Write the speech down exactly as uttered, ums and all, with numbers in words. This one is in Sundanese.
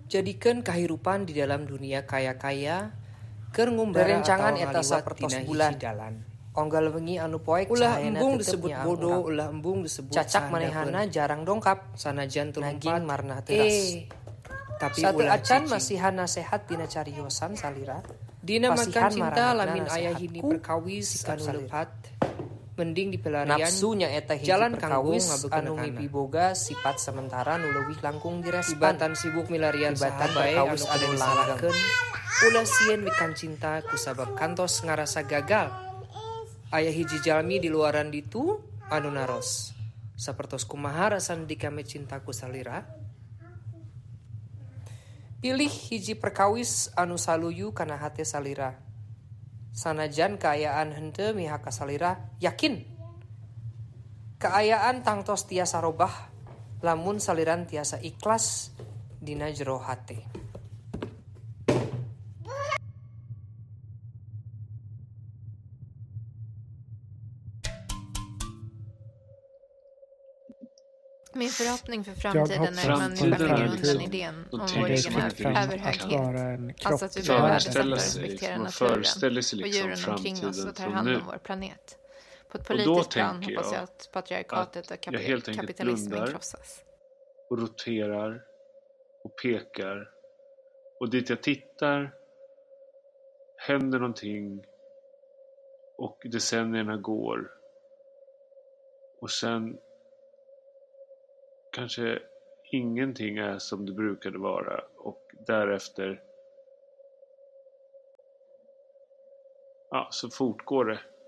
Jadikan kehidupan di dalam dunia kaya-kaya keur ngumbara Rerencangan atau eta ngaliwat sapertos dina bulan. hiji dalan. Onggal wengi anu poek Ulah cahayana embung tetep disebut nyaang bodoh, urang. ulah embung disebut Cacak sahandapeun. manehana jarang dongkap. Sanajan teu Naging lompat, marna teuras. eh tapi Satu ulah acan cicing. masihan nasehat dina cariosan salira. Dina makan Pasihan cinta maranehna lamin aya nasehatku hini perkawis sikan anu salira. lepat. Mending di pelarian Nafsunya eta hiji jalan perkawis kanggo anu ngabekeunakana. mimpi boga sifat sementara nu leuwih langkung direspan. Tibatan sibuk milarian Tibatan saha bae perkawis anu ada anu disalahkeun. Ulah sieun wikan cinta kusabab kantos ngarasa gagal. Aya hiji jalmi di luaran ditu anu naros. Sapertos kumaha rasan dikame cintaku salira? Pilih hiji perkawis anu saluyu kana hate salira. Sanajan kaayaan henteu mihak ka salira, yakin. Kaayaan tangtos tiasa robah lamun saliran tiasa ikhlas dina jero hate. Min förhoppning för framtiden är att människan lägger undan idén om vår egen överhöghet. Alltså att vi börjar värdesätta och respektera naturen och djuren omkring oss och tar hand om vår planet. På ett politiskt plan hoppas jag att patriarkatet och kapit- kapitalismen krossas. Och roterar och pekar. Och dit jag tittar händer någonting och decennierna går. Och sen kanske ingenting är som det brukade vara och därefter ja, så fortgår det.